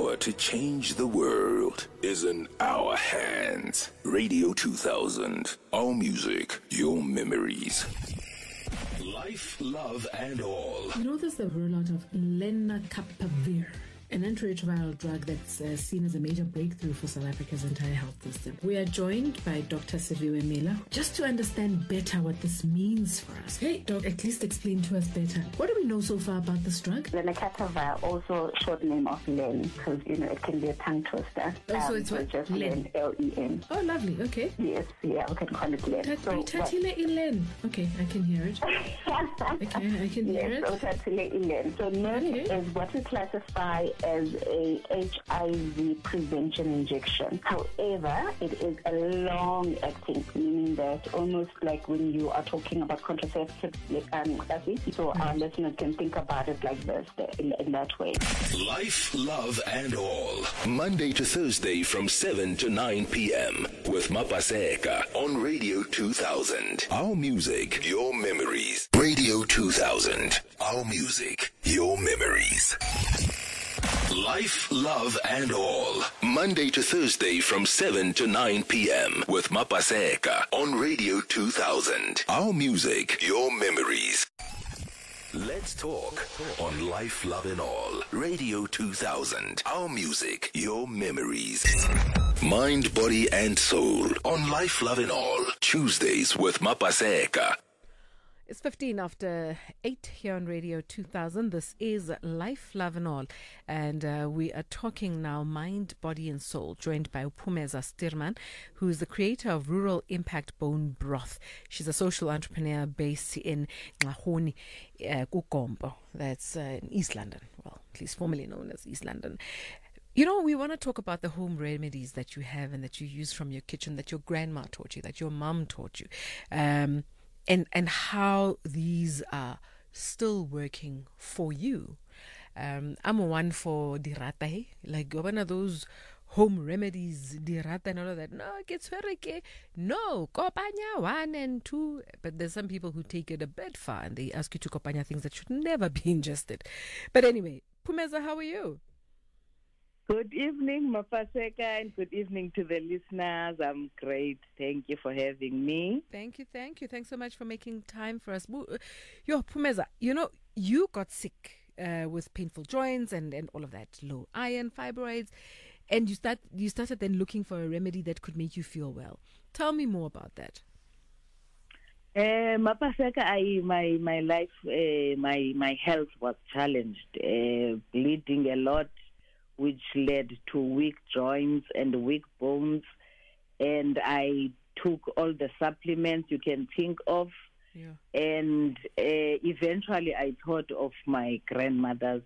power to change the world is in our hands. Radio 2000. Our music, your memories. Life, love, and all. You know, there's the rollout of lenacapavir, an antiretroviral drug that's seen as a major breakthrough for South Africa's entire health system. We are joined by Dr. Siviwe Mela just to understand better what this means for us. Hey, Doc, at least explain to us better. What do we know so far about this drug? Lenacapavir, also short name of Len, because, it can be a tongue twister. Oh, so it's what? Just Len. Len. Oh, lovely. Okay. Yes, yeah, we can call it Len. Tatile Len. Okay, I can hear it. Okay, I can hear it. So Tatile Len. So Len is what we classify as a HIV prevention injection. However, it is a long-acting, meaning that almost like when you are talking about contraceptives, so our listeners can think about it like this, in that way. Life, love, and all. Monday to Thursday from 7 to 9 p.m. with Mapaseka on Radio 2000. Our music, your memories. Radio 2000. Our music, your memories. Life, love, and all. Monday to Thursday from 7 to 9 p.m. with Mapaseka on Radio 2000. Our music, your memories. Let's talk on Life, Love, and All. Radio 2000. Our music, your memories. Mind, body, and soul on Life, Love, and All. Tuesdays with Mapaseka. It's 15 after 8 here on Radio 2000. This is Life, Love and All. And we are talking now Mind, Body and Soul, joined by Phumeza Stirman, who is the creator of Rural Impact Bone Broth. She's a social entrepreneur based in Ngahoni, Kukombo. That's in East London. Well, at least formerly known as East London. You know, we want to talk about the home remedies that you have and that you use from your kitchen, that your grandma taught you, that your mom taught you. And how these are still working for you. I'm one for dirata, like one of those home remedies, dirata and all of that. No, it gets very okay. No, kopanya 1 and 2. But there's some people who take it a bit far and they ask you to kopanya things that should never be ingested. But anyway, Phumeza, how are you? Good evening, Mapaseka, and good evening to the listeners. I'm great. Thank you for having me. Thank you. Thanks so much for making time for us. Yo, Phumeza, you got sick with painful joints and all of that, low iron, fibroids, and you started then looking for a remedy that could make you feel well. Tell me more about that. Mapaseka, my life, my health was challenged, bleeding a lot, which led to weak joints and weak bones. And I took all the supplements you can think of. Yeah. And eventually I thought of my grandmother's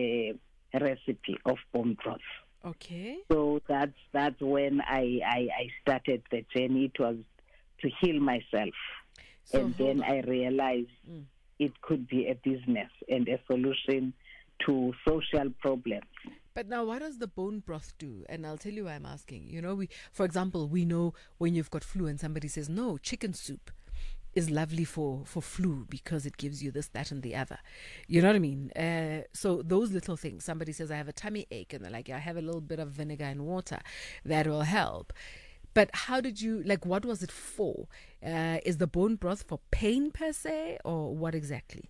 recipe of bone broth. Okay. So that's when I started the journey. It was to heal myself. So and then I realized it could be a business and a solution to social problems. But now, what does the bone broth do? And I'll tell you why I'm asking. For example, we know when you've got flu and somebody says, no, chicken soup is lovely for flu because it gives you this, that, and the other. You know what I mean? So those little things. Somebody says, I have a tummy ache, and they're like, I have a little bit of vinegar and water. That will help. But how did you, what was it for? Is the bone broth for pain per se, or what exactly?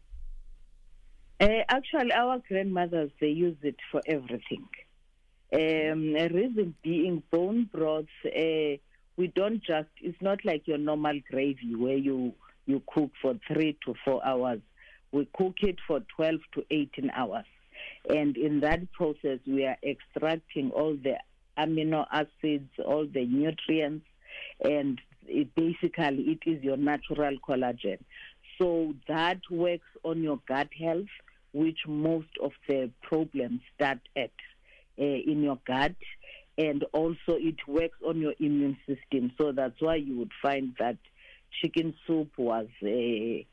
Actually, our grandmothers, they use it for everything. A reason being, bone broth, we don't just, it's not like your normal gravy where you cook for 3 to 4 hours. We cook it for 12 to 18 hours. And in that process, we are extracting all the amino acids, all the nutrients, and it is your natural collagen. So that works on your gut health, which most of the problems start at in your gut, and also it works on your immune system. So that's why you would find that chicken soup was the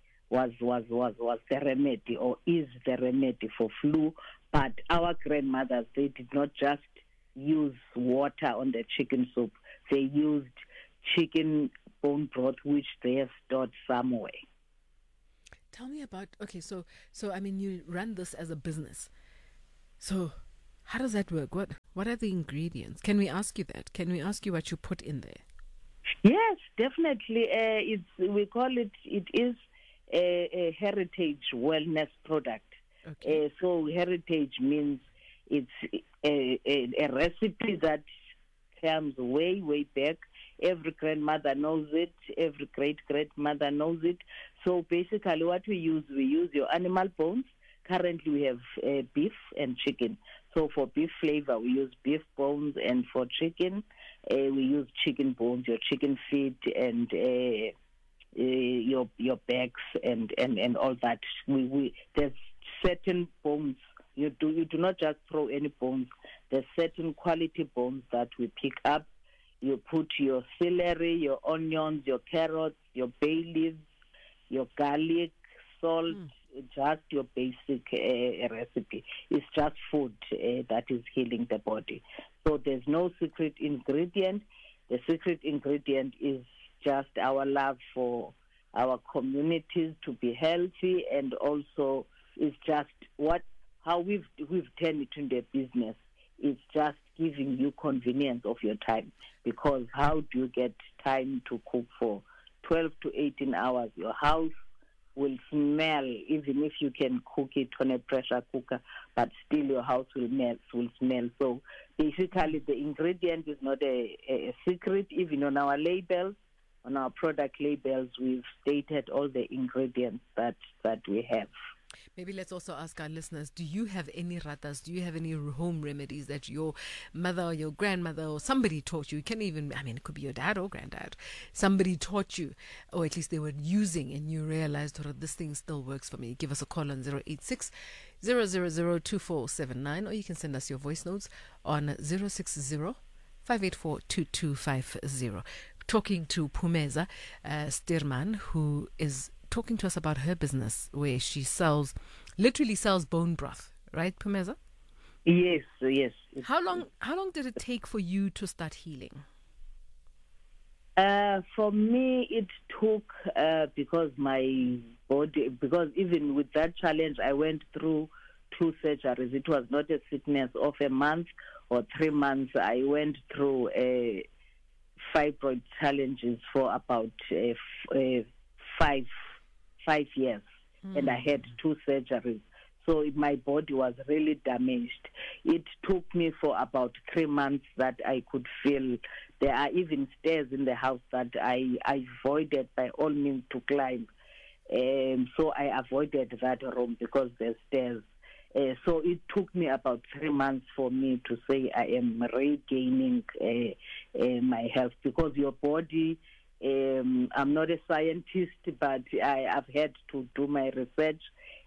remedy, or is the remedy for flu. But our grandmothers, they did not just use water on the chicken soup; they used chicken bone broth, which they have stored somewhere. Tell me about, okay, so I mean, you run this as a business. So How does that work? What are the ingredients? Can we ask you that? Can we ask you what you put in there? Yes, definitely. We call it. It is a heritage wellness product. Okay. So heritage means it's a recipe that comes way back. Every grandmother knows it. Every great-grandmother knows it. So basically what we use your animal bones. Currently we have beef and chicken. So for beef flavor, we use beef bones, and for chicken, we use chicken bones, your chicken feet, and your backs, and all that. There's certain bones. You do not just throw any bones. There's certain quality bones that we pick up. You put your celery, your onions, your carrots, your bay leaves, your garlic, salt, just your basic recipe. It's just food that is healing the body. So there's no secret ingredient. The secret ingredient is just our love for our communities to be healthy, and also it's just how we've turned it into a business. It's just giving you convenience of your time, because how do you get time to cook for 12 to 18 hours? Your house will smell, even if you can cook it on a pressure cooker, but still your house will smell. So basically the ingredient is not a secret. Even on our labels, on our product labels, we've stated all the ingredients that we have. Maybe let's also ask our listeners, do you have any ratas? Do you have any home remedies that your mother or your grandmother or somebody taught you? It can even, it could be your dad or granddad. Somebody taught you, or at least they were using, and you realized, this thing still works for me. Give us a call on 086 0002479, or you can send us your voice notes on 060 584 2250. Talking to Phumeza Stirman, who is talking to us about her business where she literally sells bone broth, right, Phumeza? Yes. How long did it take for you to start healing? For me, it took because even with that challenge, I went through 2 surgeries. It was not a sickness of a month or 3 months. I went through fibroid challenges for about 5 years, and I had 2 surgeries. So my body was really damaged. It took me for about 3 months that I could feel. There are even stairs in the house that I avoided by all means to climb. So I avoided that room because there's stairs. So it took me about 3 months for me to say I am regaining my health, because your body, I'm not a scientist, but I've had to do my research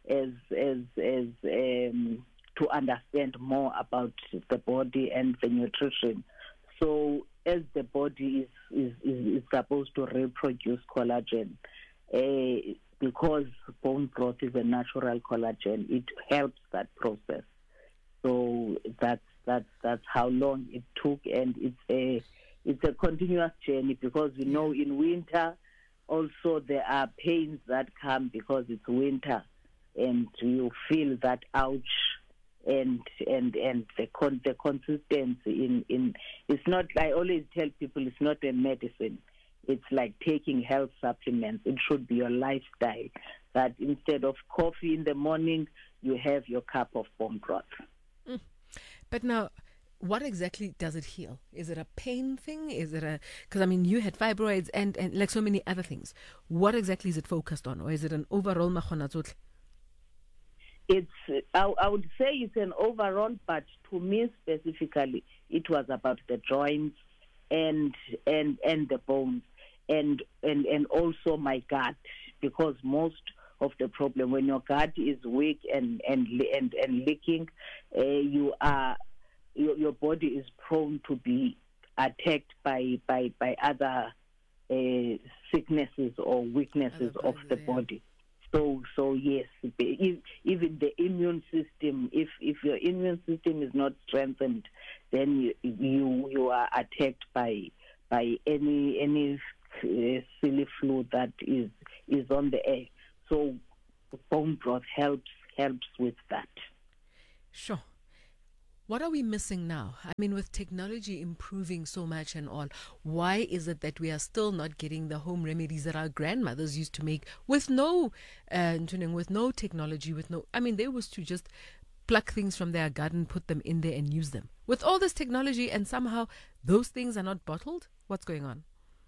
to understand more about the body and the nutrition. So as the body is supposed to reproduce collagen, because bone broth is a natural collagen, it helps that process. So that's how long it took, and it's a continuous journey, because we know in winter also there are pains that come because it's winter, and you feel that ouch, and the consistency in it's not. I always tell people it's not a medicine. It's like taking health supplements. It should be your lifestyle, that instead of coffee in the morning, you have your cup of bone broth. But now, what exactly does it heal? Is it a pain thing? Is it because you had fibroids and like so many other things. What exactly is it focused on? Or is it an overall mahonazotl? I would say it's an overall, but to me specifically, it was about the joints and the bones and also my gut, because most of the problem when your gut is weak and leaking, your body is prone to be attacked by other sicknesses or weaknesses of the body. So yes, even the immune system. If your immune system is not strengthened, then you are attacked by any silly flu that is on the air. So bone broth helps with that. Sure. What are we missing now? I mean, with technology improving so much and all, why is it that we are still not getting the home remedies that our grandmothers used to make with no technology, they used to just pluck things from their garden, put them in there and use them. With all this technology and somehow those things are not bottled? What's going on?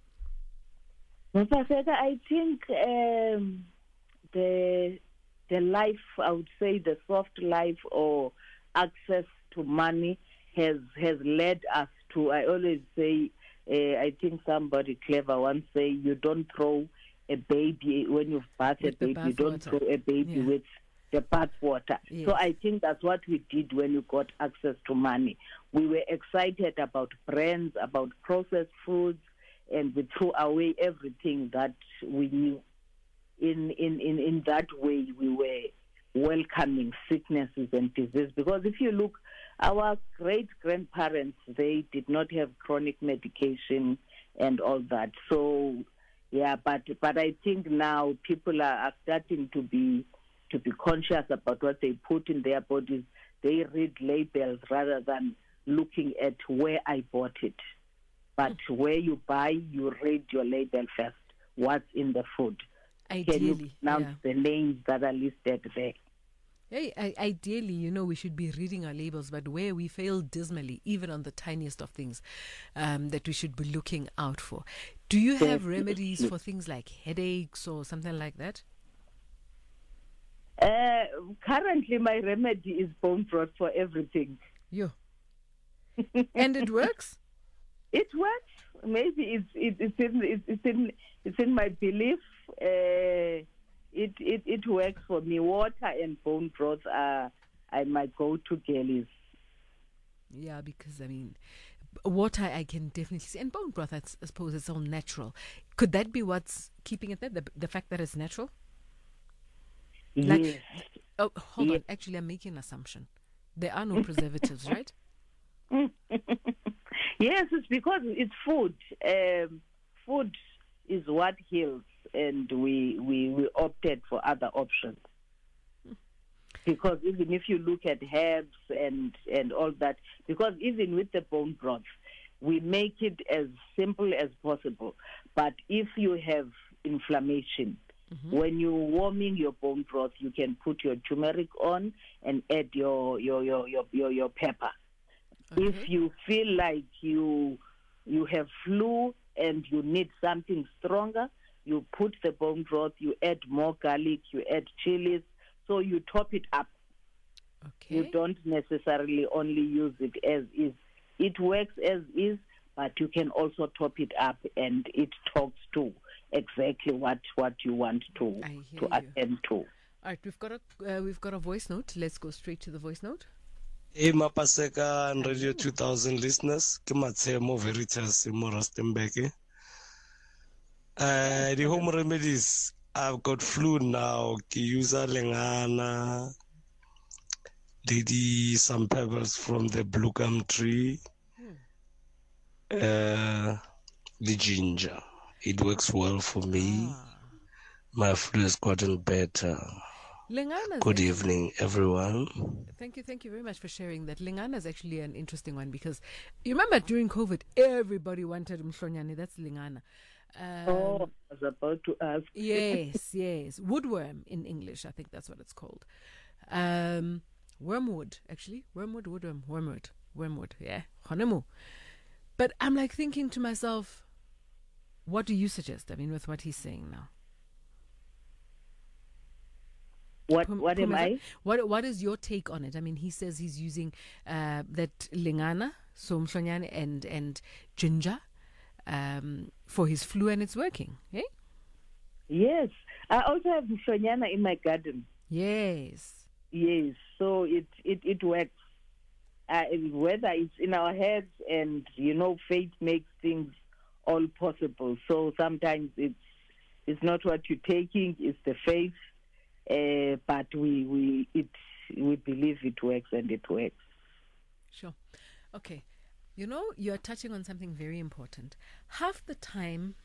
I think the life, I would say the soft life or access to money has led us to, I always say, I think somebody clever once say, you don't throw a baby when you've bathed a baby, you don't throw a baby with the bath water. Yes. So I think that's what we did when we got access to money. We were excited about brands, about processed foods, and we threw away everything that we knew. In that way, we were welcoming sicknesses and disease. Because if you look, our great-grandparents, they did not have chronic medication and all that. So, but I think now people are starting to be conscious about what they put in their bodies. They read labels rather than looking at where I bought it. But where you buy, you read your label first. What's in the food? Ideally, can you pronounce the names that are listed there? Hey, ideally, we should be reading our labels, but where we fail dismally, even on the tiniest of things that we should be looking out for. Do you have remedies for things like headaches or something like that? Currently, my remedy is bone broth for everything. Yeah. And it works? It works. Maybe it's in my belief. It works for me. Water and bone broth are my go-to girlies. Yeah, because water I can definitely see, and bone broth I suppose it's all natural. Could that be what's keeping it there? The fact that it's natural? Yes. Oh, hold on. Actually, I'm making an assumption. There are no preservatives, right? Yes, it's because it's food. Food is what heals, and we opted for other options. Because even if you look at herbs and all that, because even with the bone broth, we make it as simple as possible. But if you have inflammation, when you're warming your bone broth, you can put your turmeric on and add your pepper. Okay. If you feel like you have flu and you need something stronger, you put the bone broth, you add more garlic, you add chilies, so you top it up. Okay. You don't necessarily only use it as is. It works as is, but you can also top it up, and it talks to exactly what you want to attend to. All right, we've got a voice note. Let's go straight to the voice note. Hey, Mapaseka and Radio 2000 listeners. Kimatsemo Veritas in Morastembeke. The home remedies, I've got flu now. Kiusa lengana. Did some pebbles from the blue gum tree. The ginger. It works well for me. My flu has gotten better. Good evening, everyone. Thank you very much for sharing that. Lingana is actually an interesting one because you remember during COVID, everybody wanted mhlonyane. That's Lingana. I was about to ask. Yes. Woodworm in English, I think that's what it's called. Wormwood, actually. Wormwood, yeah. Honemu. But I'm like thinking to myself, what do you suggest? With what he's saying now. What am I? What is your take on it? He says he's using that lingana, so mhlonyane and ginger for his flu, and it's working. Eh? Yes. I also have mhlonyana in my garden. Yes. So it works. Whether it's in our heads, and faith makes things all possible. So sometimes it's not what you're taking; it's the faith. But we believe it works, and it works. Sure. Okay. You're touching on something very important. Half the time,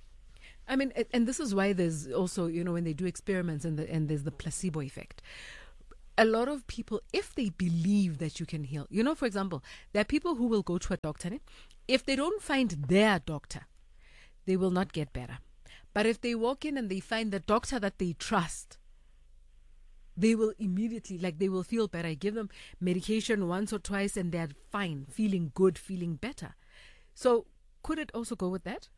and this is why there's also, when they do experiments and there's the placebo effect. a lot of people, if they believe that you can heal, you know, for example, there are people who will go to a doctor. If they don't find their doctor, they will not get better. But if they walk in and they find the doctor that they trust, they will immediately, they will feel better. I give them medication once or twice and they're fine, feeling good, feeling better. So could it also go with that?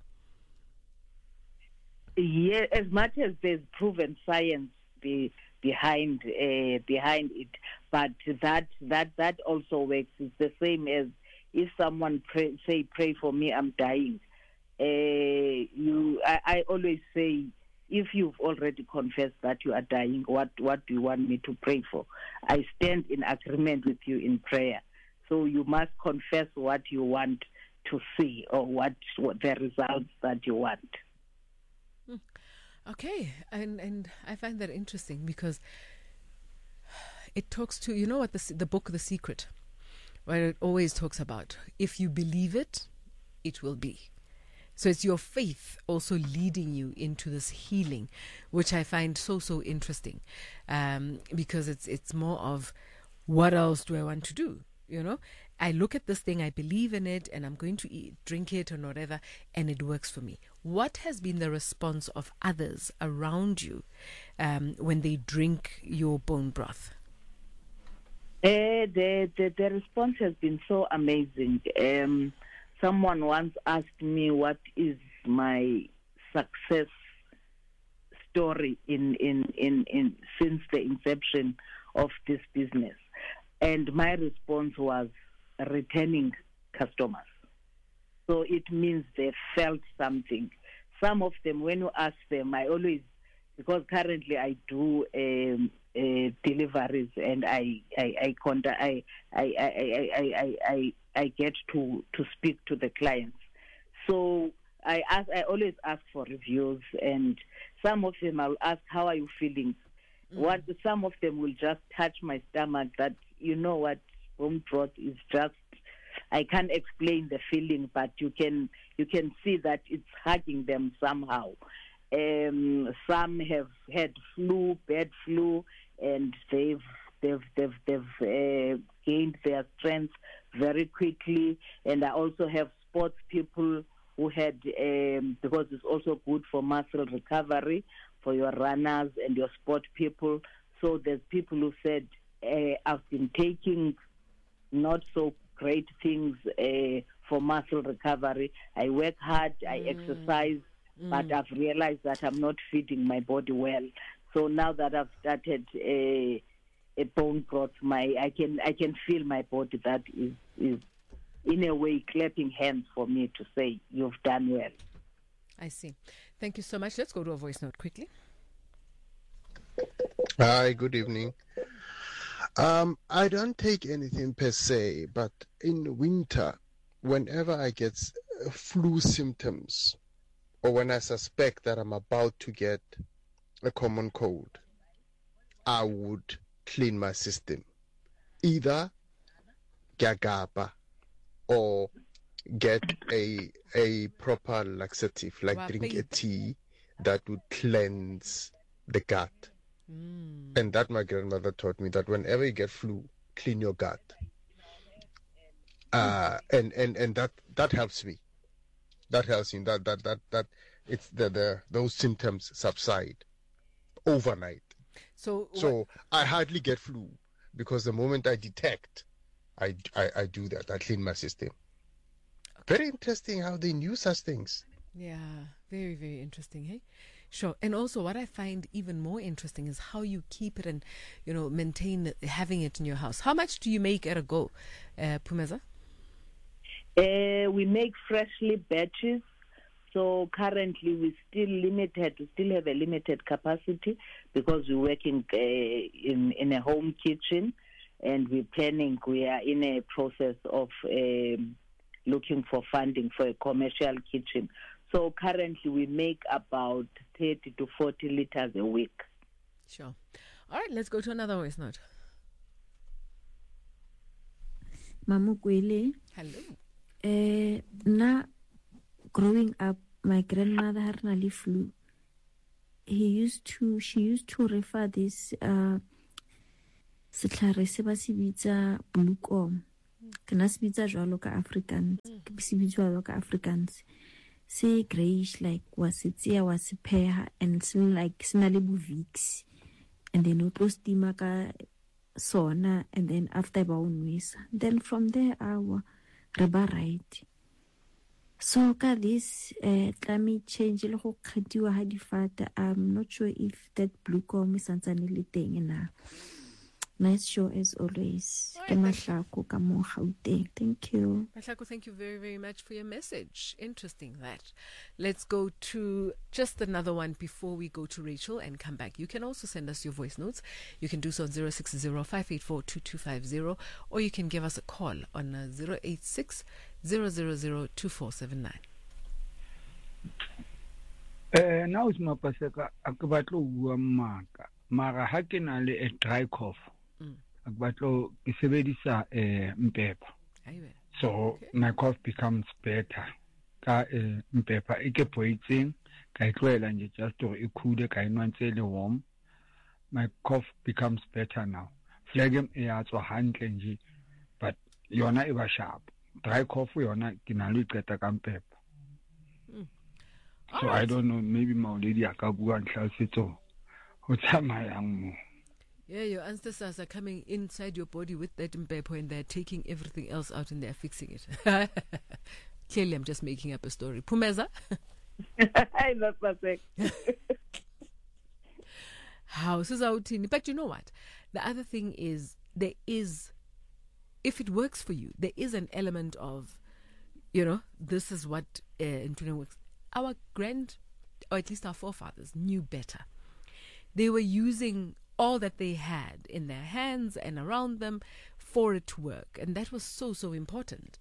Yeah, as much as there's proven science behind it, but that also works. It's the same as if someone pray for me, I'm dying. I always say, if you've already confessed that you are dying, what do you want me to pray for? I stand in agreement with you in prayer. So you must confess what you want to see, or what the results that you want. Okay, and I find that interesting because it talks to, you know what, the book The Secret, where it always talks about, if you believe it, it will be. So it's your faith also leading you into this healing, which I find so interesting, because it's more of, what else do I want to do? You know, I look at this thing, I believe in it, and I'm going to drink it or whatever, and it works for me. What has been the response of others around you when they drink your bone broth? The response has been so amazing. Someone once asked me what is my success story in since the inception of this business, and my response was returning customers. So it means they felt something. Some of them, when you ask them, I always, because currently I do deliveries, and I get to speak to the clients. So I always ask for reviews, and some of them I'll ask, how are you feeling? Some of them will just touch my stomach, that, you know what, bone broth is just, I can't explain the feeling, but you can see that it's hugging them somehow. Some have had bad flu, and they've gained their strength very quickly. And I also have sports people who had, because it's also good for muscle recovery for your runners and your sport people. So there's people who said, I've been taking not so great things for muscle recovery. I work hard, I exercise, but I've realized that I'm not feeding my body well. So now that I've started a bone broth, I can feel my body that is in a way clapping hands for me to say, you've done well. I see. Thank you so much. Let's go to a voice note quickly. Hi, good evening. I don't take anything per se, but in winter, whenever I get flu symptoms, or when I suspect that I'm about to get a common cold, I would clean my system. Either gagapa or get a proper laxative, like drink a tea that would cleanse the gut. And that my grandmother taught me, that whenever you get flu, clean your gut. And that helps me. That helps me. That it's those symptoms subside overnight. So I hardly get flu, because the moment I detect, I do that. I clean my system. Okay. Very interesting how they knew such things. Yeah, very, very interesting, hey? Sure. And also what I find even more interesting is how you keep it and, maintain having it in your house. How much do you make at a go, Phumeza? We make freshly batches. So currently we still have a limited capacity, because we're working in a home kitchen, and we are in a process of looking for funding for a commercial kitchen. So currently we make about 30 to 40 liters a week. Sure. All right, let's go to another voice note. Mamukwele. Hello. Na growing up, my grandmother had nearly flu. She used to refer this setlhare se ba se bitsa bluecom ke na se bitsa jwalo ka Afrikaans se bitsa jwalo ka Afrikaans se grayish like was it pheha and smell like smell bu Vicks and then it was steam ka sona and then after ba unwisa then from there our reba right so ka this climate change le go kgetiwa ha difata I'm not sure if that bluecom is santsane le teng na. Nice show as always. Right, thank you. Mahlako, thank you very, very much for your message. Interesting that. Let's go to just another one before we go to Rachel and come back. You can also send us your voice notes. You can do so on 060-584-2250 or you can give us a call on 086-000-2479. Now it's my paseka akabatlo bua maka mara ha ke na le a dry cough akabatlo ke sebedisa mpepa so my cough becomes better ka mpepa e ke poitseng ka itloela nje just to ikhude ka inwa ntse le warm my cough becomes better now phlegm e ya tswa hantle nje but yona e ba sharp dry cough yona ke na le qeta ka mpepa. So I don't know, maybe my lady akabua and Chalsito. Yeah, your ancestors are coming inside your body with that mpepo and they're taking everything else out and they're fixing it. Clearly, I'm just making up a story. Phumeza? I love that. House is out in. But you know what? The other thing is, there is, if it works for you, there is an element of, this is what works. Our or at least our forefathers, knew better. They were using all that they had in their hands and around them for it to work. And that was so, so important,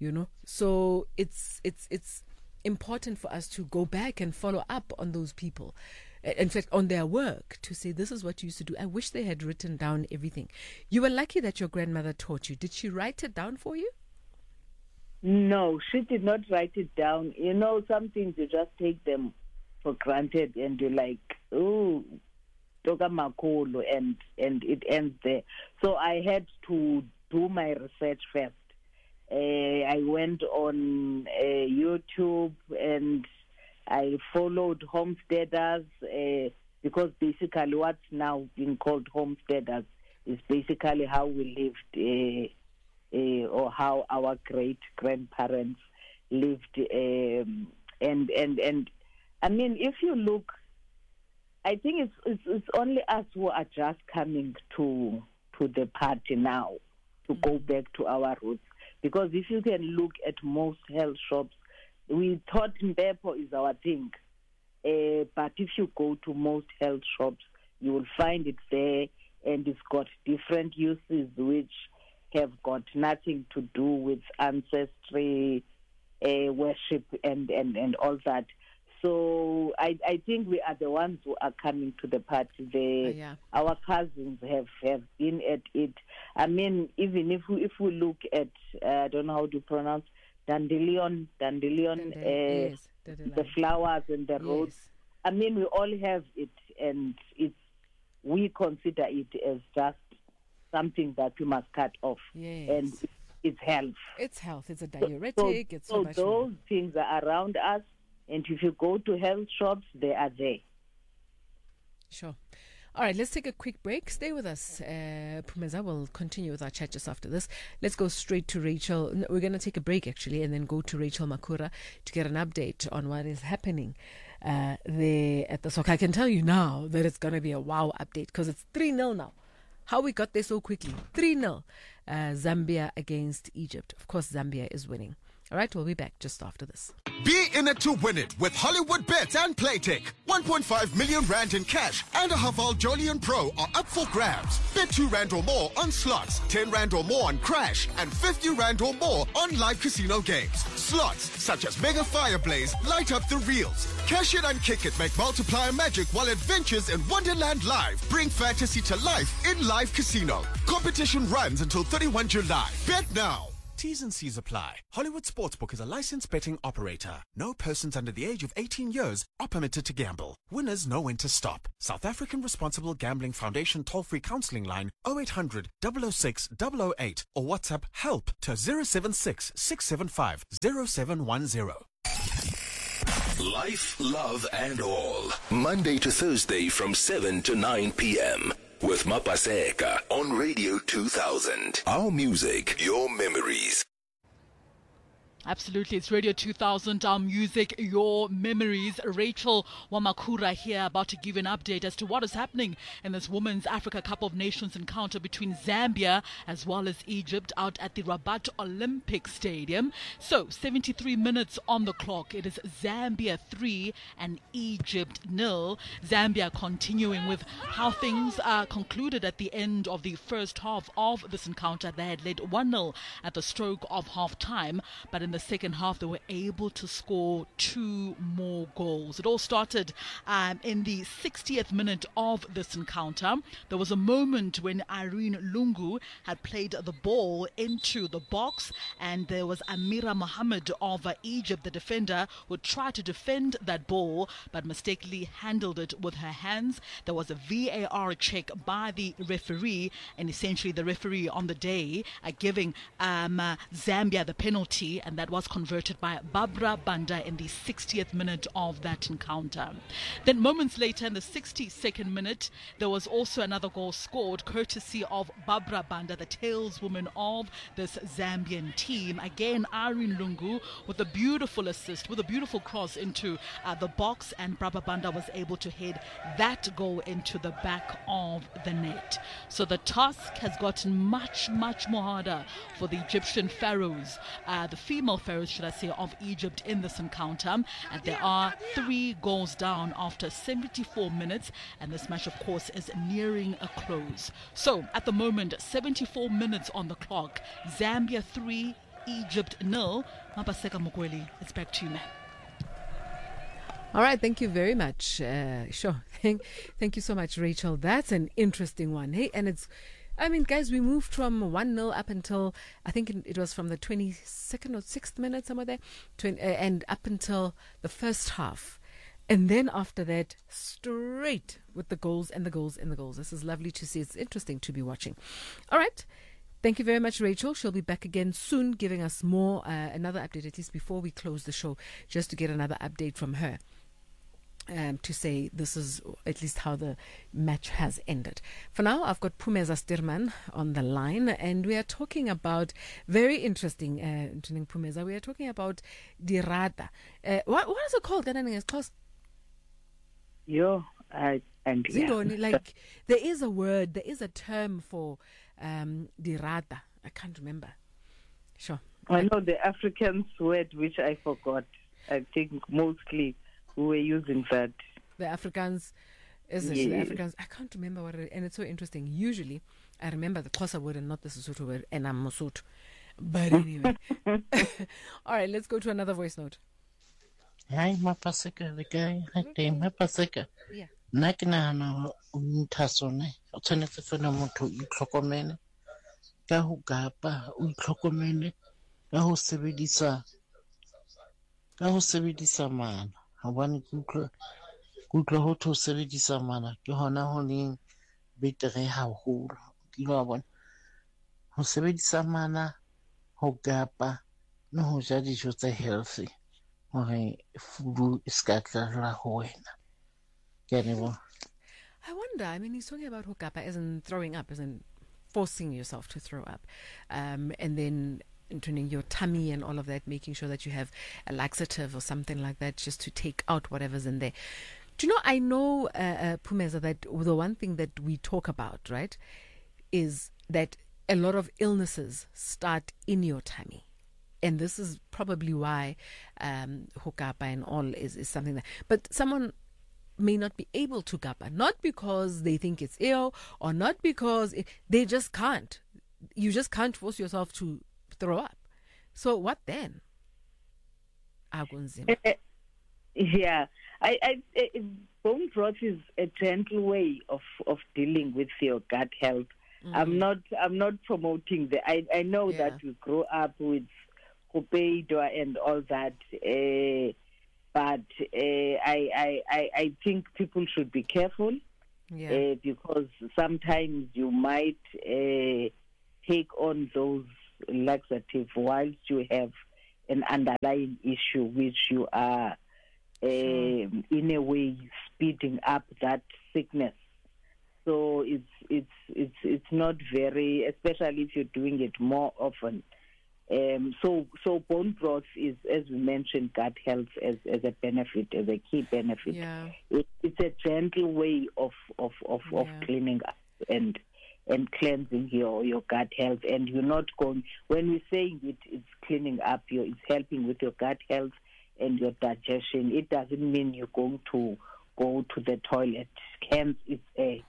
So it's important for us to go back and follow up on those people. In fact, on their work, to say, this is what you used to do. I wish they had written down everything. You were lucky that your grandmother taught you. Did she write it down for you? No, she did not write it down. Some things you just take them for granted and you're like, oh, toka makolo, and it ends there. So I had to do my research first. I went on YouTube and I followed homesteaders because basically what's now being called homesteaders is basically how we lived or how our great-grandparents lived. And I mean, if you look, I think it's only us who are just coming to the party now to go back to our roots. Because if you can look at most health shops, we thought Mpepo is our thing. But if you go to most health shops, you will find it there, and it's got different uses which have got nothing to do with ancestry, worship, and all that. So I think we are the ones who are coming to the party. Our cousins have been at it. I mean, even if we look at, I don't know how to pronounce, dandelion, yes, the flowers and the roots. Yes. I mean, we all have it, and we consider it as just something that we must cut off. Yes. And it's health. It's health. It's a diuretic. It's so much those more. things are around us, and if you go to health shops, they are there. Sure. All right, let's take a quick break. Stay with us. Phumeza will continue with our chat just after this. Let's go straight to Rachel. We're going to take a break, actually, and then go to Rachel Makura to get an update on what is happening there at the soccer. I can tell you now that it's going to be a wow update because it's 3-0 now. How we got there so quickly. 3-0. Zambia against Egypt. Of course, Zambia is winning. All right, we'll be back just after this. Be in it to win it with Hollywood Bets and Playtech. 1.5 million rand in cash and a Haval Jolion Pro are up for grabs. Bet 2 rand or more on slots, 10 rand or more on crash, and 50 rand or more on live casino games. Slots such as Mega Fireblaze light up the reels. Cash it and kick it make multiplier magic while adventures in Wonderland Live bring fantasy to life in live casino. Competition runs until 31 July. Bet now. T's and C's apply. Hollywood Sportsbook is a licensed betting operator. No persons under the age of 18 years are permitted to gamble. Winners know when to stop. South African Responsible Gambling Foundation toll-free counseling line 0800 006 008 or WhatsApp help to 076 675 0710. Life, love, and all. Monday to Thursday from 7 to 9 p.m. with Mapaseka on Radio 2000. Our music, your memories. Absolutely, it's Radio 2000, our music, your memories. Rachel Wamakura here, about to give you an update as to what is happening in this Women's Africa Cup of Nations encounter between Zambia as well as Egypt out at the Rabat Olympic Stadium. So, 73 minutes on the clock. It is Zambia 3 and Egypt 0. Zambia continuing with how things are concluded at the end of the first half of this encounter. They had led 1-0 at the stroke of half-time, but in the second half they were able to score 2 more goals. It all started in the 60th minute of this encounter. There was a moment when Irene Lungu had played the ball into the box, and there was Amira Mohammed of Egypt, the defender, who tried to defend that ball but mistakenly handled it with her hands. There was a VAR check by the referee, and essentially the referee on the day giving Zambia the penalty, and that was converted by Barbara Banda in the 60th minute of that encounter. Then moments later, in the 62nd minute, there was also another goal scored courtesy of Barbara Banda, the taleswoman of this Zambian team. Again, Irene Lungu with a beautiful assist, with a beautiful cross into the box, and Barbara Banda was able to head that goal into the back of the net. So the task has gotten much, much more harder for the Egyptian Pharaohs, the female Pharaohs, should I say, of Egypt in this encounter, and there are 3 goals down after 74 minutes, and this match, of course, is nearing a close. So at the moment, 74 minutes on the clock. Zambia 3, Egypt 0. Mapaseka Mokweli, it's back to you, man. All right, thank you very much. Sure. Thank you so much, Rachel. That's an interesting one. Hey, and it's, I mean, guys, we moved from 1-0 up until, I think it was from the 22nd or 6th minute, somewhere there, and up until the first half. And then after that, straight with the goals and the goals and the goals. This is lovely to see. It's interesting to be watching. All right. Thank you very much, Rachel. She'll be back again soon, giving us more, another update, at least before we close the show, just to get another update from her. To say this is at least how the match has ended. For now, I've got Phumeza Stirman on the line, and we are talking about very interesting, Phumeza, we are talking about Dirada. What is it called? Like, there is a word, there is a term for Dirada. I can't remember. Sure. I know the Afrikaans word, which I forgot. I think mostly we were using that. The Afrikaans, is it? Yes. The Afrikaans, I can't remember what it is, and it's so interesting. Usually, I remember the Xhosa word and not the Sesotho word, and I'm Mosotho. But anyway. All right, let's go to another voice note. Hi, Mapaseka, the guy. Hi, Mapaseka. Yeah. Nakina untasone. O tshwanetse fela motho o itlhokomele ka ho gapa, o itlhokomele ka ho sebedisa mana. Hobane kutlo ho to sebedisa mana ke hona ho leng betere haholo. Ke lo bona ho sebedisa mana, ho gapa, no ho ja dijo tse healthy hore fulu e ska tla ho wena. Ke a I wonder, I mean, he's talking about hokapa as in throwing up, as in forcing yourself to throw up. And then turning your tummy and all of that, making sure that you have a laxative or something like that just to take out whatever's in there. Do you know, I know, Phumeza, that the one thing that we talk about, right, is that a lot of illnesses start in your tummy. And this is probably why hokapa and all is something that... But someone may not be able to gapa, not because they think it's ill or not because they just can't. You just can't force yourself to throw up. So what then? Yeah, I bone broth is a gentle way of dealing with your gut health. I'm not promoting I know that we grow up with Kopeido and all that, but I think people should be careful, because sometimes you might take on those laxatives whilst you have an underlying issue which you are in a way speeding up that sickness. So it's not very, especially if you're doing it more often. So bone broth is, as we mentioned, gut health as a benefit, as a key benefit. Yeah. It's a gentle way of cleaning up and cleansing your gut health. And you're not going, when we're saying it's cleaning up, it's helping with your gut health and your digestion. It doesn't mean you're going to go to the toilet. Hence, it's a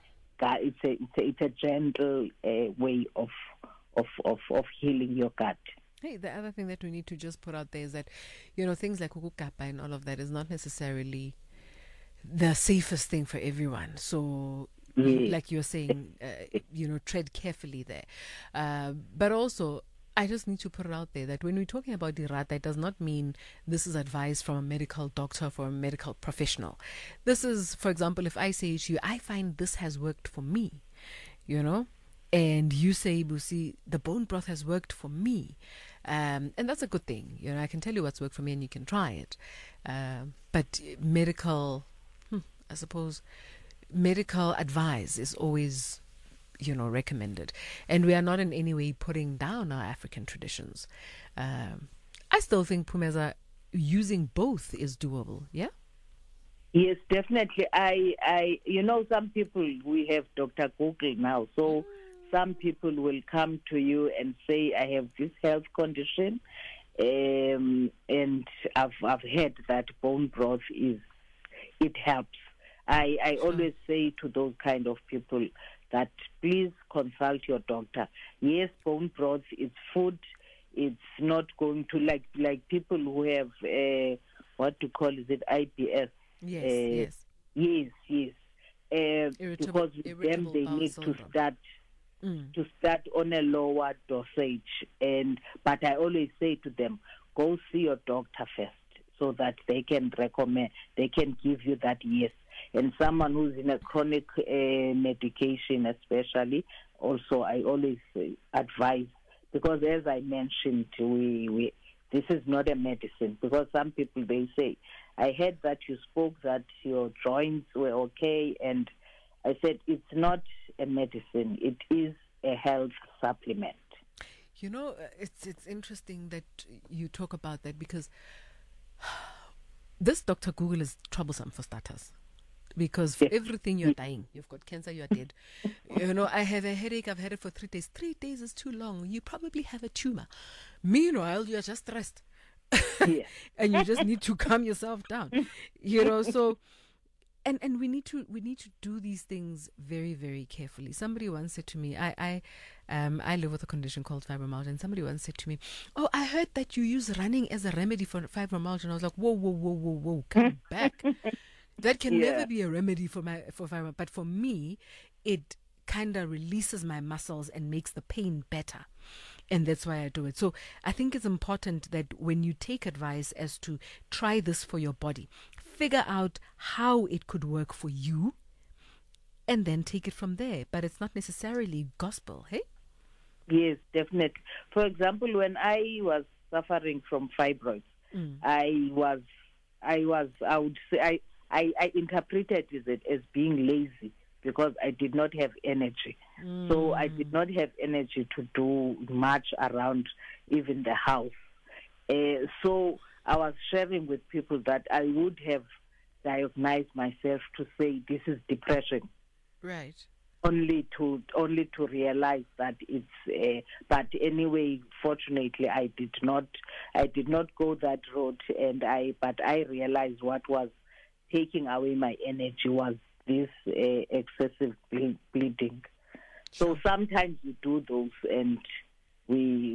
gentle way of healing your gut. Hey, the other thing that we need to just put out there is that, things like kukukapa and all of that is not necessarily the safest thing for everyone. So, like you're saying, tread carefully there. But also, I just need to put it out there that when we're talking about dirata, it does not mean this is advice from a medical doctor, for a medical professional. This is, for example, if I say to you, I find this has worked for me, and you say, Busi, the bone broth has worked for me. And that's a good thing. I can tell you what's worked for me and you can try it. But medical advice is always, recommended. And we are not in any way putting down our African traditions. I still think, Phumeza, using both is doable, yeah? Yes, definitely. I some people, we have Dr. Google now, so some people will come to you and say, I have this health condition, and I've heard that bone broth it helps. I always say to those kind of people that please consult your doctor. Yes, bone broth is food. It's not going to, like people who have, IBS. Yes. Because with them they need to start on a lower dosage. But I always say to them, go see your doctor first so that they can recommend, they can give you that yes. And someone who's in a chronic medication especially, also I always advise, because as I mentioned, we this is not a medicine, because some people, they say, I heard that you spoke that your joints were okay, and I said it's not a medicine, it is a health supplement. It's interesting that you talk about that, because this Dr. Google is troublesome for starters. Because for everything you're dying, you've got cancer, you're dead. I have a headache, I've had it for 3 days. 3 days is too long. You probably have a tumor. Meanwhile, you're just stressed. And you just need to calm yourself down. So and we need to do these things very, very carefully. Somebody once said to me, I live with a condition called fibromyalgia, and somebody once said to me, oh, I heard that you use running as a remedy for fibromyalgia. And I was like, whoa, come back. That can never be a remedy for fibromyalgia, but for me, it kind of releases my muscles and makes the pain better, and that's why I do it. So I think it's important that when you take advice as to try this for your body, figure out how it could work for you, and then take it from there. But it's not necessarily gospel, hey? Yes, definitely. For example, when I was suffering from fibroids, I would say I interpreted it as being lazy, because I did not have energy. So I did not have energy to do much around even the house. So I was sharing with people that I would have diagnosed myself to say this is depression. Right. Only to realize that it's. But anyway, fortunately, I did not go that road, but I realized what was taking away my energy was this excessive bleeding. So sometimes we do those, and we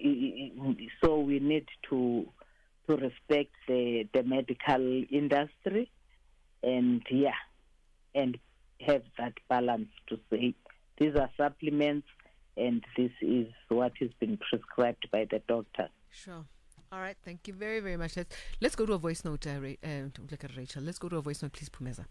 need to respect the medical industry, and have that balance to say these are supplements, and this is what has been prescribed by the doctor. Sure. All right. Thank you very, very much. Let's go to a voice note. Look at Rachel. Let's go to a voice note, please, Phumeza.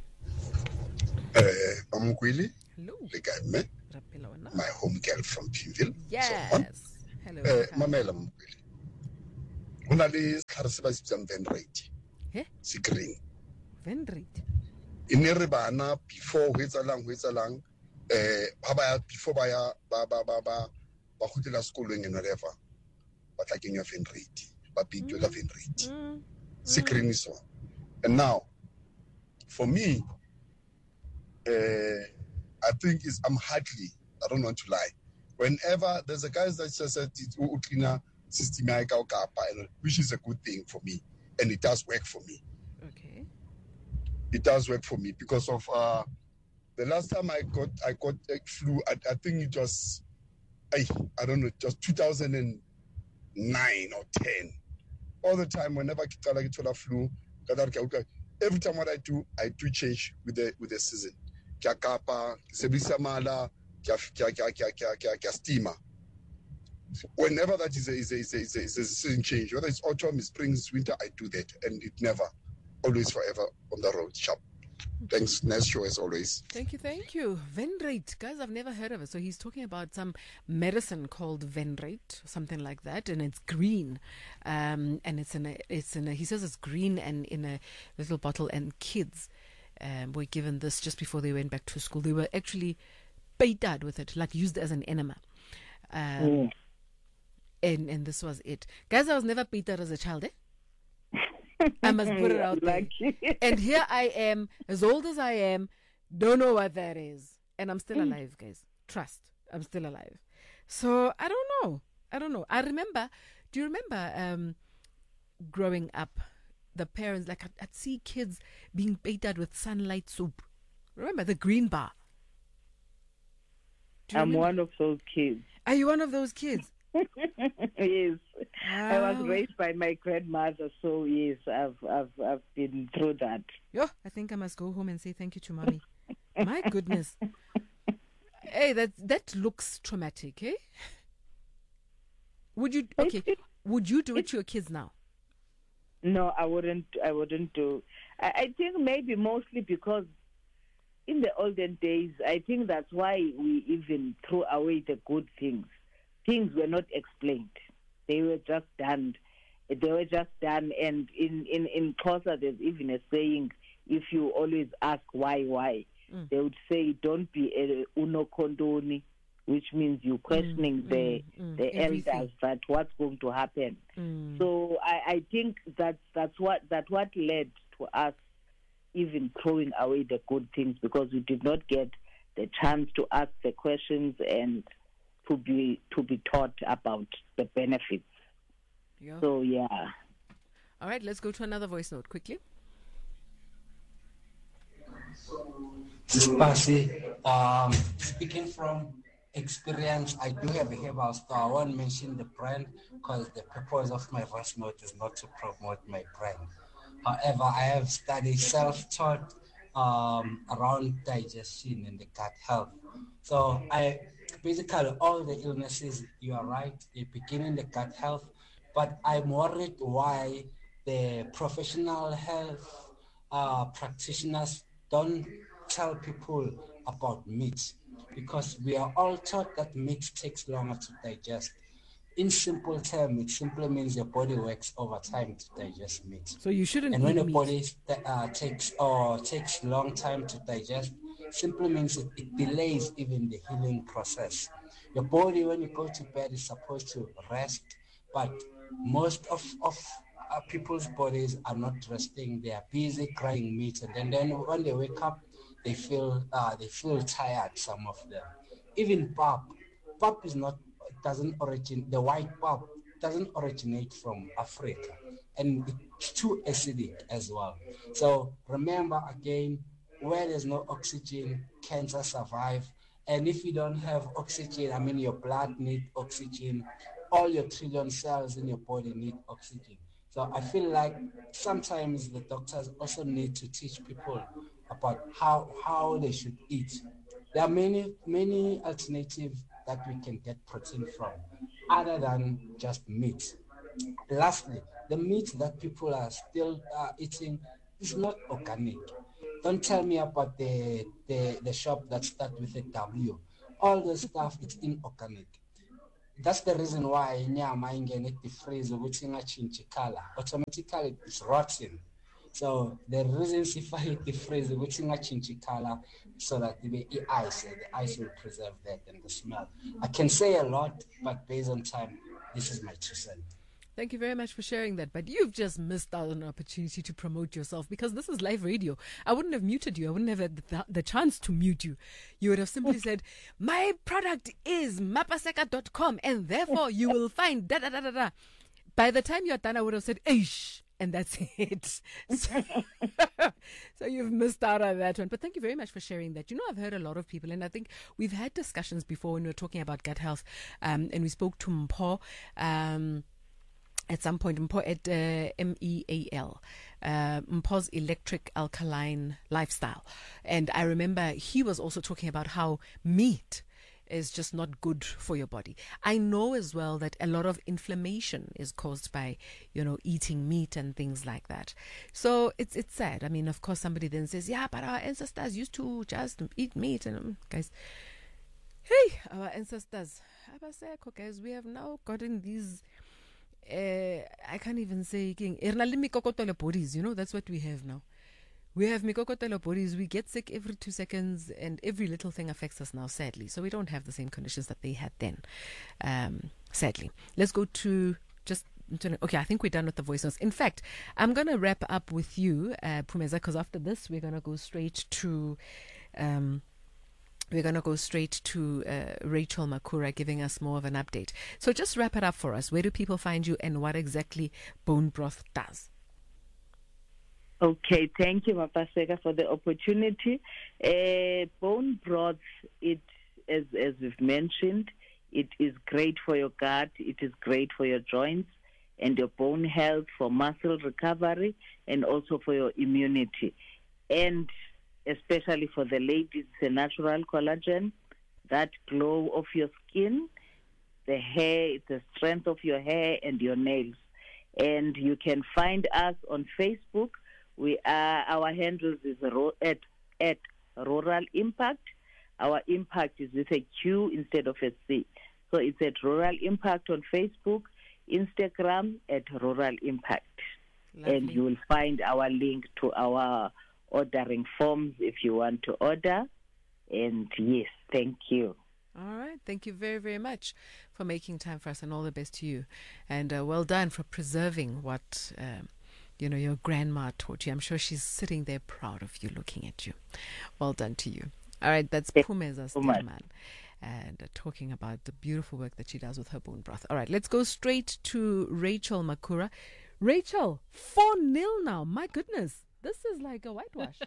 Amkwili. Hello. My home girl from Pimville. Yes. Hello. Mamela Amkwili. Unali Karsibasam Venrate. Si green. Venrate. In Erebana, before Witzalang, before Bahutila schooling and whatever. But like in your Venrate. But big you love Venrate. Si green is one. And now, for me, I think I'm hardly, I don't want to lie. Whenever there's a guy that just said, which is a good thing for me, and it does work for me. Okay. It does work for me because of the last time I got a flu. I think it was, I don't know, just 2009 or 10. All the time, whenever I get a flu, every time what I do change with the season. Kapa, Sebisamala, steamer. Whenever that is a season change, whether it's autumn, spring, winter, I do that, and it never, always, forever on the road. Sharp. Thanks. Nice show as always. Thank you. Venrate, guys, I've never heard of it. So he's talking about some medicine called Venrate, something like that, and it's green, and it's in a. He says it's green and in a little bottle, and kids were given this just before they went back to school. They were actually baited with it, like used as an enema. And this was it. Guys, I was never baited as a child, eh? I must put it out there. And here I am, as old as I am, don't know what that is. And I'm still alive, guys. Trust, I'm still alive. So I don't know. I remember, do you remember growing up, the parents, like I'd see kids being baited with sunlight soup. Remember the green bar? I'm one of those kids. Are you one of those kids? Yes. I was raised by my grandmother, so yes, I've been through that. Yo, I think I must go home and say thank you to mommy. My goodness. Hey, that looks traumatic, eh? Would you do it to your kids now? No, I wouldn't do. I think maybe mostly because in the olden days, I think that's why we even threw away the good things. Things were not explained. They were just done. And in Xhosa, there's even a saying, if you always ask why, they would say, don't be unokondoni, which means you're questioning the elders that what's going to happen. So I think that's what led to us even throwing away the good things, because we did not get the chance to ask the questions and to be taught about the benefits. Yeah. So yeah. All right, let's go to another voice note quickly. Spasi, speaking from experience, I do have a herbal store. I won't mention the brand because the purpose of my voice note is not to promote my brand. However, I have studied self-taught around digestion and the gut health. So basically all the illnesses, you are right, they begin in the gut health, but I'm worried why the professional health practitioners don't tell people about meat, because we are all taught that meat takes longer to digest. In simple terms, it simply means your body works over time to digest meat. So you shouldn't. And when the body takes long time to digest, simply means it delays even the healing process. Your body, when you go to bed, is supposed to rest, but most of people's bodies are not resting. They are busy crying meat, and then when they wake up, they feel tired. Some of them, even pap is not. The white pulp doesn't originate from Africa, and it's too acidic as well. So remember again, where there's no oxygen, cancer survive. And if you don't have oxygen, your blood needs oxygen. All your trillion cells in your body need oxygen. So I feel like sometimes the doctors also need to teach people about how they should eat. There are many alternatives that we can get protein from, other than just meat. Lastly, the meat that people are still eating is not organic. Don't tell me about the shop that starts with a W. All the stuff is inorganic. That's the reason why nyama ingene the freeze which change color. Automatically it's rotten. So the reason if I hit the freeze which change color so that the ice will preserve that and the smell. I can say a lot, but based on time, this is my 2 cents. Thank you very much for sharing that. But you've just missed out on an opportunity to promote yourself because this is live radio. I wouldn't have muted you. I wouldn't have had the chance to mute you. You would have simply said, my product is mapaseka.com and therefore you will find da-da-da-da-da. By the time you're done, I would have said, Eish. And that's it. So you've missed out on that one. But thank you very much for sharing that. You know, I've heard a lot of people, and I think we've had discussions before when we were talking about gut health, and we spoke to Mpho at some point, Mpho at MEAL, Mpho's Electric Alkaline Lifestyle. And I remember he was also talking about how meat is just not good for your body. I know as well that a lot of inflammation is caused by, eating meat and things like that. So it's sad. I mean, of course, somebody then says, yeah, but our ancestors used to just eat meat. And guys, hey, our ancestors, guys, we have now gotten these, I can't even say, bodies, that's what we have now. We have mikokotelo bodies. We get sick every 2 seconds, and every little thing affects us now, sadly. So we don't have the same conditions that they had then, sadly. Let's go to okay, I think we're done with the voice notes. In fact, I'm going to wrap up with you, Phumeza, because after this, we're going to go straight to... Rachel Makura giving us more of an update. So just wrap it up for us. Where do people find you, and what exactly bone broth does? Okay, thank you, Mapaseka, for the opportunity. Bone broth, as we've mentioned, it is great for your gut, it is great for your joints and your bone health, for muscle recovery, and also for your immunity. And especially for the ladies, the natural collagen, that glow of your skin, the hair, the strength of your hair and your nails. And you can find us on Facebook. Our handles is at Rural Impact. Our impact is with a Q instead of a C. So it's at Rural Impact on Facebook, Instagram at Rural Impact. Lovely. And you will find our link to our ordering forms if you want to order. And yes, thank you. All right. Thank you very, very much for making time for us, and all the best to you. And well done for preserving what... your grandma taught you. I'm sure she's sitting there proud of you, looking at you. Well done to you. All right, that's Phumeza Stilman, and talking about the beautiful work that she does with her bone broth. All right, let's go straight to Rachel Makura. Rachel, 4-0 now. My goodness, this is like a whitewash.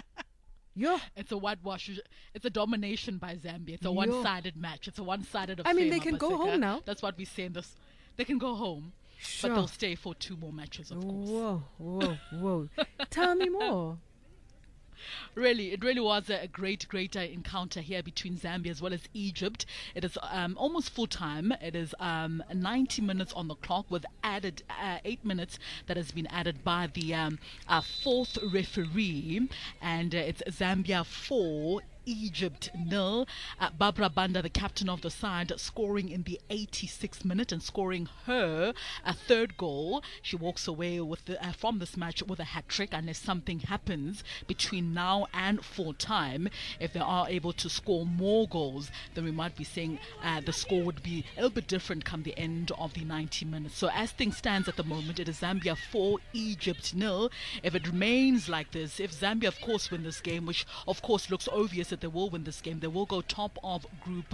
It's a whitewash. It's a domination by Zambia. It's a one-sided match. It's a one-sided affair. I mean, they can go home now. That's what we say. They can go home. Sure. But they'll stay for 2 more matches, of course. Whoa. Tell me more. Really, it really was a great encounter here between Zambia as well as Egypt. It is almost full time. It is 90 minutes on the clock with added 8 minutes that has been added by the fourth referee. And it's Zambia 4, Egypt 0. Barbara Banda, the captain of the side, scoring in the 86th minute and scoring her a third goal. She walks away with from this match with a hat-trick, unless something happens between now and full time. If they are able to score more goals, then we might be saying the score would be a little bit different come the end of the 90 minutes. So as things stands at the moment, it is Zambia 4, Egypt 0. If it remains like this, if Zambia of course win this game, which of course looks obvious that they will win this game, they will go top of Group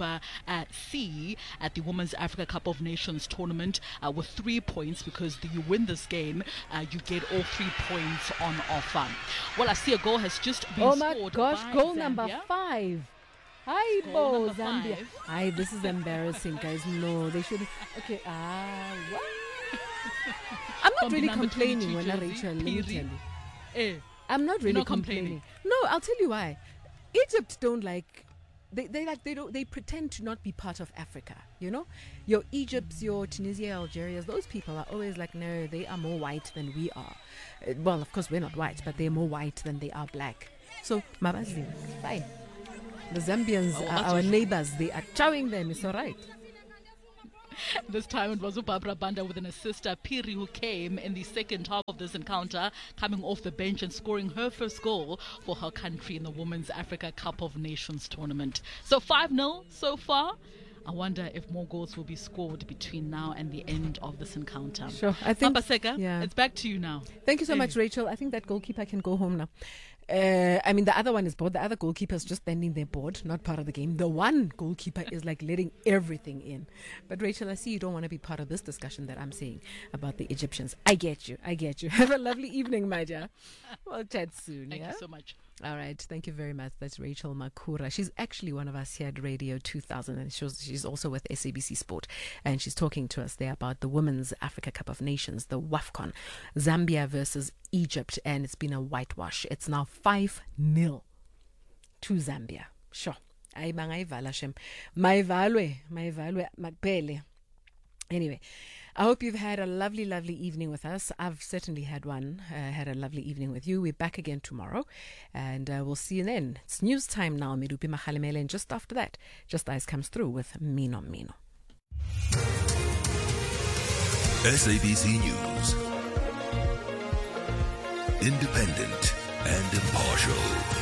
C at the Women's Africa Cup of Nations tournament with 3 points, because you win this game, you get all 3 points on offer. Well, I see a goal has just been scored. Oh my gosh, goal Zambia. Number 5. Hi, Bo, Zambia. Hi, this is embarrassing, guys. No, they should. Okay, what? I'm not really complaining when I Rachel. Let me tell you. I'm not really complaining. No, I'll tell you why. Egypt don't like they pretend to not be part of Africa, you know. Your Egypts, your Tunisia, Algerias, those people are always like, no, they are more white than we are. Well, of course we're not white, but they're more white than they are black. So Mabazi, fine. The Zambians are our neighbors. They are chowing them. It's all right. This time it was Barbara Banda with an assister, Piri, who came in the second half of this encounter, coming off the bench and scoring her first goal for her country in the Women's Africa Cup of Nations tournament. So 5-0 so far. I wonder if more goals will be scored between now and the end of this encounter. Sure. I think, Mapaseka, it's back to you now. Thank you so much, Rachel. I think that goalkeeper can go home now. The other one is bored. The other goalkeeper is just standing there bored, not part of the game. The one goalkeeper is like letting everything in. But Rachel, I see you don't want to be part of this discussion that I'm saying about the Egyptians. I get you. Have a lovely evening, my dear. We'll chat soon. Thank you so much. All right. Thank you very much. That's Rachel Makura. She's actually one of us here at Radio 2000, and she's also with SABC Sport. And she's talking to us there about the Women's Africa Cup of Nations, the WAFCON, Zambia versus Egypt. And it's been a whitewash. It's now 5-0 to Zambia. Sure. Anyway, I hope you've had a lovely, lovely evening with us. I've certainly had a lovely evening with you. We're back again tomorrow, and we'll see you then. It's news time now, Mirupi Makhalemele, and just after that, Just Ice comes through with Mino Mino. SABC News. Independent and impartial.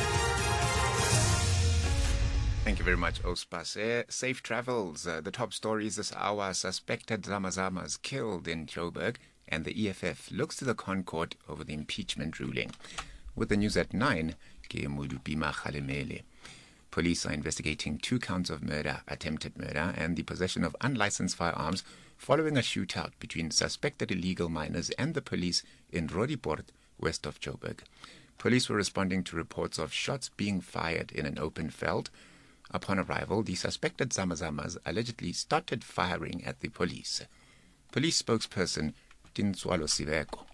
Thank you very much, Ospase. Safe travels. The top stories this hour: suspected Zamazamas killed in Joburg, and the EFF looks to the ConCourt over the impeachment ruling. With the news at 9, ke Mulupima Khalemele. Police are investigating 2 counts of murder, attempted murder, and the possession of unlicensed firearms following a shootout between suspected illegal miners and the police in Roodepoort, west of Joburg. Police were responding to reports of shots being fired in an open veld. Upon arrival, the suspected Zamazamas allegedly started firing at the police. Police spokesperson Tinswalo Siveko.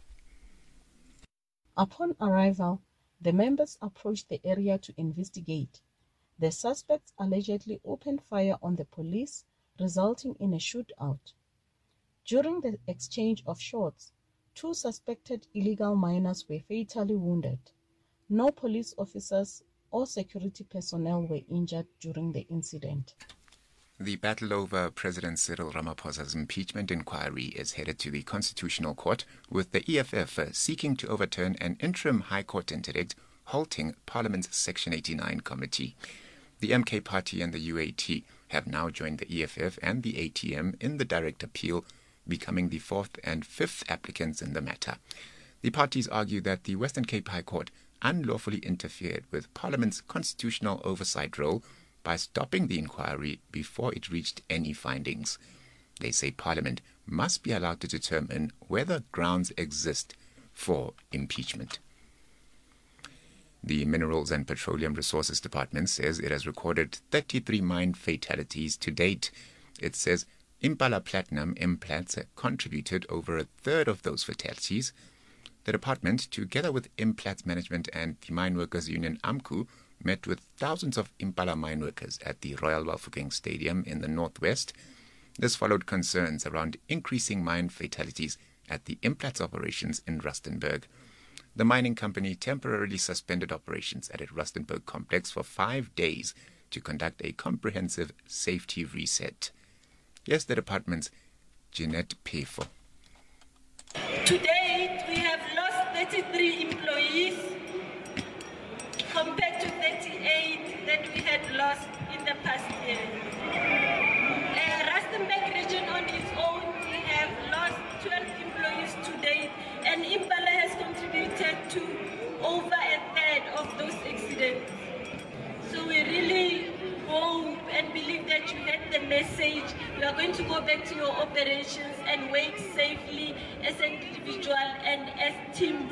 Upon arrival, the members approached the area to investigate. The suspects allegedly opened fire on the police, resulting in a shootout. During the exchange of shots, 2 suspected illegal miners were fatally wounded. No police officers or security personnel were injured during the incident. The battle over President Cyril Ramaphosa's impeachment inquiry is headed to the Constitutional Court, with the EFF seeking to overturn an interim High Court interdict halting Parliament's Section 89 committee. The MK Party and the UAT have now joined the EFF and the ATM in the direct appeal, becoming the 4th and 5th applicants in the matter. The parties argue that the Western Cape High Court unlawfully interfered with Parliament's constitutional oversight role by stopping the inquiry before it reached any findings. They say Parliament must be allowed to determine whether grounds exist for impeachment. The Minerals and Petroleum Resources Department says it has recorded 33 mine fatalities to date. It says Impala Platinum Implants contributed over a third of those fatalities. The department, together with Implats Management and the Mine Workers Union AMCU, met with thousands of Impala mine workers at the Royal Bafokeng Stadium in the northwest. This followed concerns around increasing mine fatalities at the Implats operations in Rustenburg. The mining company temporarily suspended operations at its Rustenburg complex for 5 days to conduct a comprehensive safety reset. Here's the department's Jeanette Pefo. To date, we have lost 33 employees compared to 38 that we had lost in the past year. Rustenburg region on its own, we have lost 12 employees to date, and Impala has contributed to over a third of those accidents. So we really hope and believe that you heard the message. You are going to go back to your operations and work safely as an individual and as teams.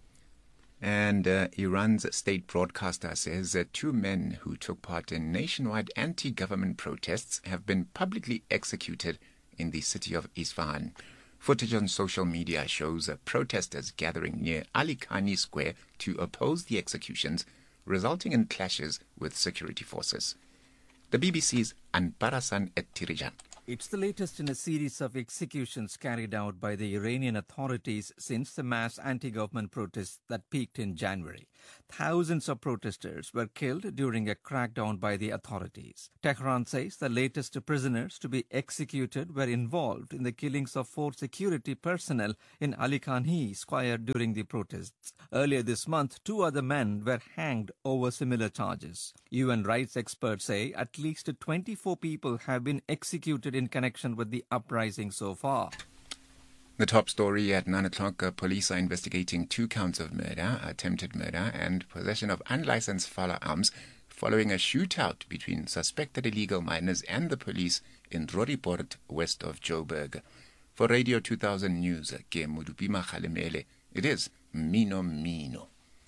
And Iran's state broadcaster says that 2 men who took part in nationwide anti-government protests have been publicly executed in the city of Isfahan. Footage on social media shows protesters gathering near Ali Khani Square to oppose the executions, resulting in clashes with security forces. The BBC's Anparasan Ettirijan. It's the latest in a series of executions carried out by the Iranian authorities since the mass anti-government protests that peaked in January. Thousands of protesters were killed during a crackdown by the authorities. Tehran says the latest prisoners to be executed were involved in the killings of 4 security personnel in Ali Khanhi Square during the protests. Earlier this month, 2 other men were hanged over similar charges. UN rights experts say at least 24 people have been executed in connection with the uprising so far. The top story at 9 o'clock, police are investigating 2 counts of murder, attempted murder and possession of unlicensed firearms following a shootout between suspected illegal miners and the police in Roodepoort, west of Joburg. For Radio 2000 News, ke Mudupima Khalemele, it is Mino Mino.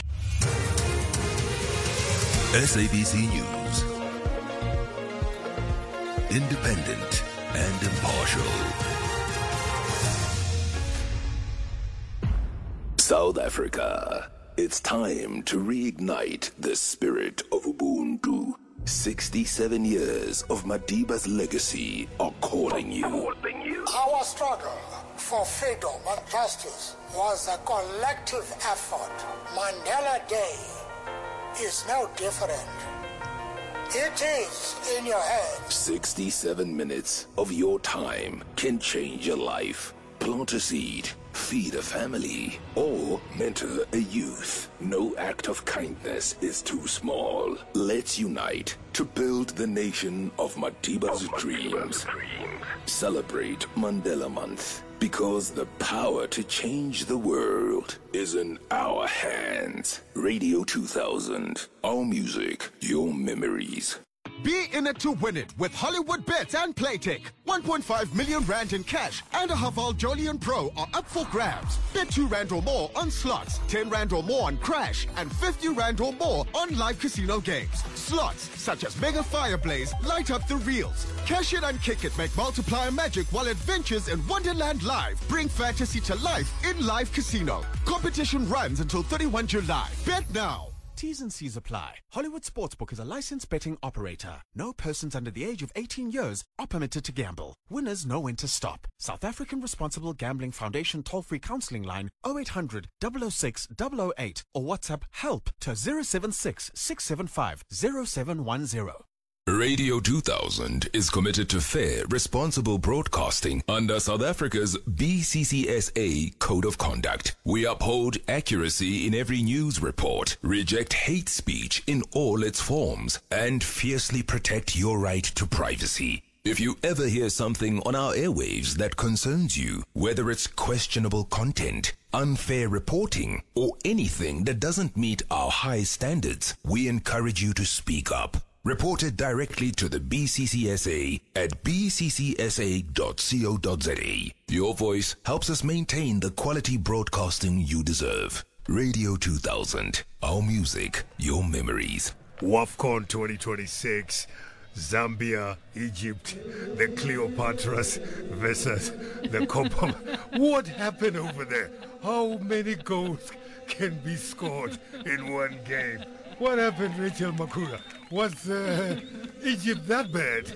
SABC News. Independent and impartial. South Africa. It's time to reignite the spirit of Ubuntu. 67 years of Madiba's legacy are calling you. Our struggle for freedom and justice was a collective effort. Mandela Day is no different. It is in your hands. 67 minutes of your time can change your life. Plant a seed, feed a family, or mentor a youth. No act of kindness is too small. Let's unite to build the nation of Madiba's dreams. Celebrate Mandela Month, because the power to change the world is in our hands. Radio 2000, our music, your memories. Be in it to win it with Hollywood Bets and Playtech. 1.5 million rand in cash and a Haval Jolion Pro are up for grabs. Bet 2 rand or more on slots, 10 rand or more on crash, and 50 rand or more on live casino games. Slots such as Mega Fireblaze light up the reels. Cash it and kick it make multiplier magic while adventures in Wonderland Live bring fantasy to life in live casino. Competition runs until 31 July. Bet now. T's and C's apply. Hollywood Sportsbook is a licensed betting operator. No persons under the age of 18 years are permitted to gamble. Winners know when to stop. South African Responsible Gambling Foundation toll-free counseling line 0800 006 008 or WhatsApp help to 076 675 0710. Radio 2000 is committed to fair, responsible broadcasting under South Africa's BCCSA Code of Conduct. We uphold accuracy in every news report, reject hate speech in all its forms, and fiercely protect your right to privacy. If you ever hear something on our airwaves that concerns you, whether it's questionable content, unfair reporting, or anything that doesn't meet our high standards, we encourage you to speak up. Report it directly to the BCCSA at bccsa.co.za. Your voice helps us maintain the quality broadcasting you deserve. Radio 2000, our music, your memories. WAFCON 2026, Zambia, Egypt, the Cleopatras versus the Copa. What happened over there? How many goals can be scored in one game? What happened, Rachel Makura? Was Egypt that bad?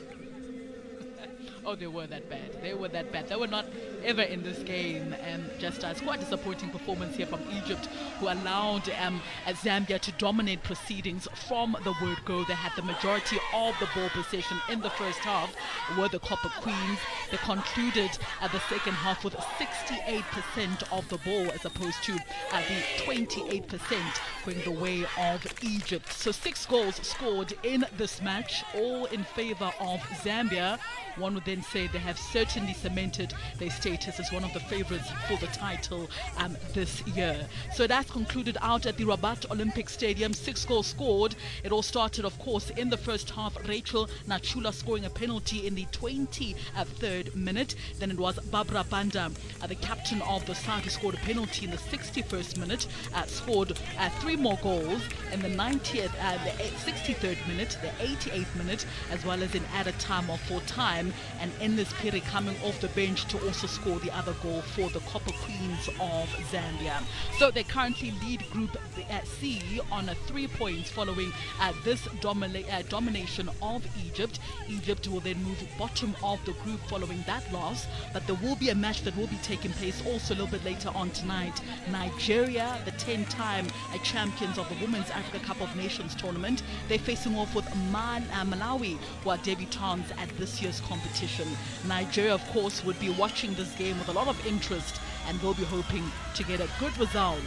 Oh, they were that bad. They were that bad. They were not ever in this game. And just a quite disappointing performance here from Egypt, who allowed Zambia to dominate proceedings from the word go. They had the majority of the ball possession in the first half, were the Copper Queens. They concluded the second half with 68% of the ball as opposed to the 28% going the way of Egypt. So 6 goals scored in this match, all in favor of Zambia. One would then say they have certainly cemented their status as one of the favorites for the title this year. So that's concluded out at the Rabat Olympic Stadium. 6 goals scored. It all started, of course, in the first half. Rachel Nachula scoring a penalty in the 23rd minute. Then it was Barbara Banda, the captain of the side, who scored a penalty in the 61st minute, scored 3 more goals in the 90th, the 63rd minute, the 88th minute, as well as in added time of full time. And and Endless Piri coming off the bench to also score the other goal for the Copper Queens of Zambia. So they currently lead Group C on 3 points following this domination of Egypt. Egypt will then move bottom of the group following that loss, but there will be a match that will be taking place also a little bit later on tonight. Nigeria, the 10-time champions of the Women's Africa Cup of Nations tournament, they're facing off with Malawi, who are debutants at this year's competition. Nigeria, of course, would be watching this game with a lot of interest, and will be hoping to get a good result